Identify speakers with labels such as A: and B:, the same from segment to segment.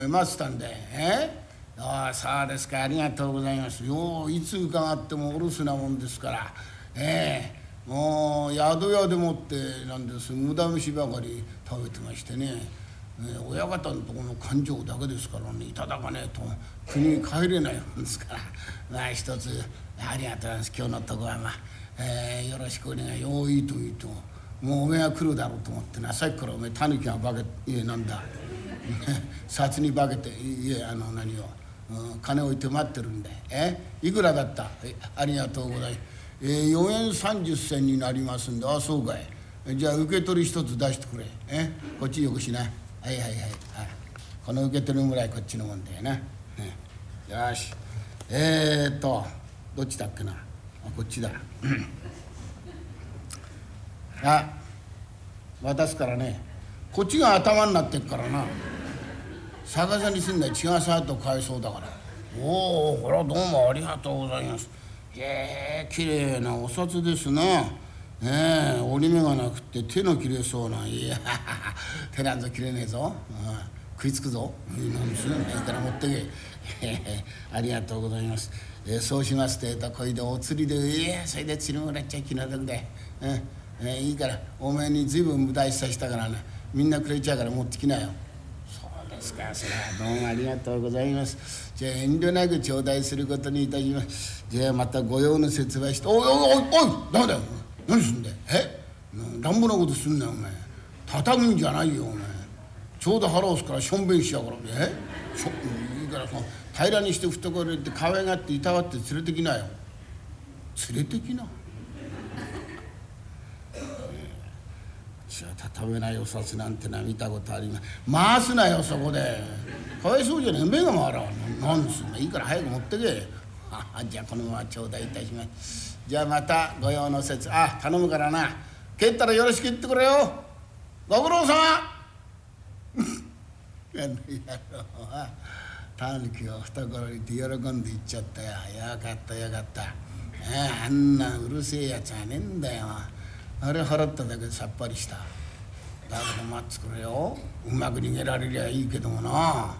A: ましたんで、ああ、そうですか、ありがとうございます。よういつ伺ってもお留守なもんですから、もう宿屋でもってなんです無駄飯ばかり食べてましてね、親方のところの勘定だけですからね、いただかねえと国に帰れないもんですから、まあ一つありがとうございます。今日のとこはまあ、よろしくお願い。よういいといいと、もうおめえが来るだろうと思ってな、さっきからおめえタヌキが化けなんだ札に化けて何を、金置いて待ってるんで、いくらだった？ありがとうございます。4円30銭になりますんで。あ、そうかい。じゃあ受け取り一つ出してくれ。こっちよくしな。はいはいはい。この受け取りぐらいこっちのもんだよな。よし。どっちだっけな。こっちだ。あ、渡すからね。こっちが頭になってっからな。逆さにすんだよ。血がさっとかえそうだから。おお、これはどうもありがとうございます。きれいなお札ですな。折り目がなくって手の切れそうな。いや手なんぞ切れねえぞ。食いつくぞ。なんですね。いいから持ってけ。ありがとうございます。そうしますとこれでお釣りで、それで釣りもらっちゃ気の毒で。いいからお前に随分無駄しさしたからな。みんなくれちゃうから持ってきなよ。そうですか。それはどうもありがとうございます。じゃあ遠慮なく頂戴することにいたします。じゃあまた御用の説明して。おいおいおいおい、ダメだよ。何すんだよ。乱暴なことすんなよお前。叩くんじゃないよお前。ちょうど腹押すからしょんべんしやからね。いいからその平らにして懐入れて可愛がっていたわって連れてきなよ。連れてきな。畳めないお札なんてのは見たことあります。回すなよそこで。かわいそうじゃねえ。目が回らん。なんですんだ。いいから早く持ってけ。じゃあこのまま頂戴いたします。じゃあまた御用の説頼むからな。帰ったらよろしく言ってくれよ。ご苦労様。タヌキが懐にいて喜んで行っちゃったよ。よかったよかった。あんなうるせえやつはねえんだよ。あれ払っただけでさっぱりした。だけど待ってくれよ。うまく逃げられりゃいいけどもな。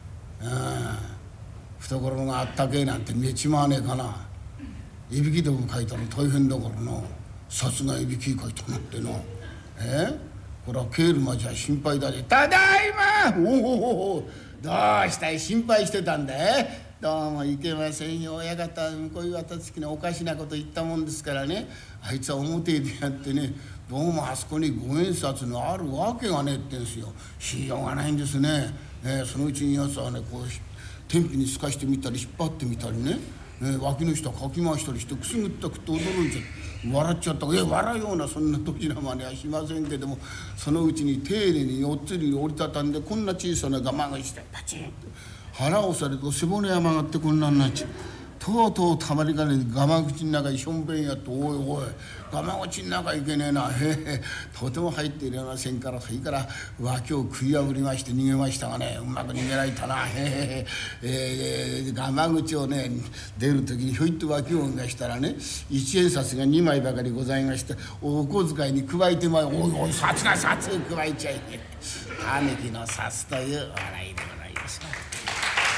A: 懐があったけえなんて寝ちまわねえかな。いびきでも書いたの大変だからな。札がいびき書いたなんてな。これは帰るまじゃ心配だぜ。ただいま。おどうしたい？心配してたんだ。どうもいけませんよ。親方こういう渡す時におかしなこと言ったもんですからね。あいつは表でやってね、どうもあそこに五円札のあるわけがねえってんすよ。しようがないんですね。そのうちにやつはね、こう天日に透かしてみたり引っ張ってみたりね、脇の下かき回したりしてくすぐったくって驚いちゃって笑っちゃった。笑うようなそんな時なまねはしませんけども、そのうちに丁寧に4つに折りたたんでこんな小さなガマがしてパチンと腹を押されると背骨が曲がってこんなになっちゃう。とうとうたまりかねガマ口の中にしょんべんやって。おいおい、ガマ口の中いけねえな。とても入っていれませんから。それから脇を食い破りまして逃げましたがね、うまく逃げられたな。ガマ口をね出る時にひょいっと脇を動かしたらね、一円札が2枚ばかりございまして、お小遣いに加えておいおい、札が札を加えちゃいねえ。タヌキの札という笑いでございます。